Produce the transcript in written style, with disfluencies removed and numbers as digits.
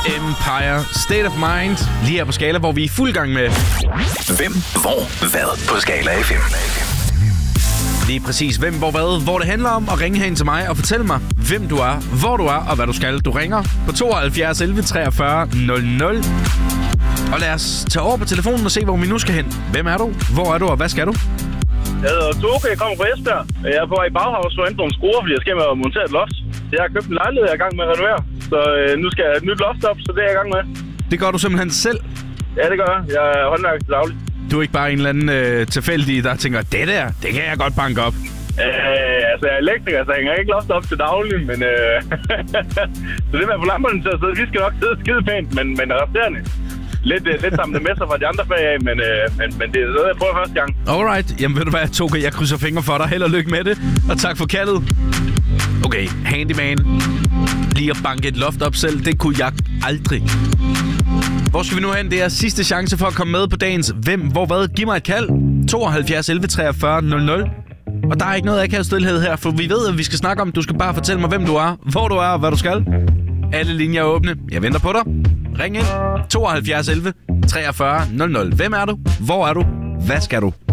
Empire, State of Mind. Lige her på Skala, hvor vi er i fuld gang med... Hvem, hvor, hvad på Skala FM. Lige præcis hvem, hvor, hvad, hvor det handler om at ringe hen til mig og fortælle mig, hvem du er, hvor du er og hvad du skal. Du ringer på 72 11 43 00. Og lad os tage over på telefonen og se, hvor vi nu skal hen. Hvem er du? Hvor er du, og hvad skal du? Jeg hedder Toke, jeg kommer fra Esbjerg. Jeg er på vej i Bauhaus for at hente nogle skruer, fordi jeg skal med at montere et loft. Jeg har købt en lejlighed, jeg er i gang med at renovere. Så nu skal jeg have et nyt loft op, så det er jeg i gang med. Det gør du simpelthen selv? Ja, det gør jeg. Jeg er håndværker til daglig. Du er ikke bare en eller anden tilfældig, der tænker, det kan jeg godt banke op. Altså, jeg er elektriker, så jeg hænger ikke loft op til daglig, men... så det med at få lamperne til at sidde, vi skal nok sidde skide pænt, men resterende. Lidt sammen med sig fra de andre fag af, men det er noget, jeg prøver første gang. Alright, jamen ved du hvad, Toke, jeg krydser fingre for dig. Held og lykke med det, og tak for kaldet. Okay, handyman. Lige at banke et loft op selv, det kunne jeg aldrig. Hvor skal vi nu hen? Det er sidste chance for at komme med på dagens Hvem, hvor, hvad? Giv mig et kald. 72 11 43 00. Og der er ikke noget akavet stillhed her, for vi ved, at vi skal snakke om. Du skal bare fortælle mig, hvem du er, hvor du er og hvad du skal. Alle linjer er åbne. Jeg venter på dig. Ring ind. 72 11 43 00. Hvem er du? Hvor er du? Hvad skal du?